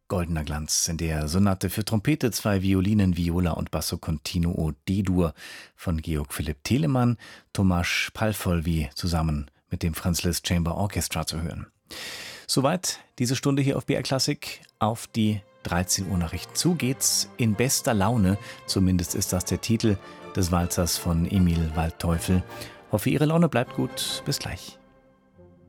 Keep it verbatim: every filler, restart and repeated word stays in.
Goldener Glanz in der Sonate für Trompete, zwei Violinen, Viola und Basso Continuo D-Dur von Georg Philipp Telemann, Tomasz Palfolwy zusammen mit dem Franz Liszt Chamber Orchestra zu hören. Soweit diese Stunde hier auf B R Klassik. Auf die dreizehn Uhr Nachrichten zu geht's in bester Laune. Zumindest ist das der Titel des Walzers von Emil Waldteufel. Hoffe, Ihre Laune bleibt gut. Bis gleich.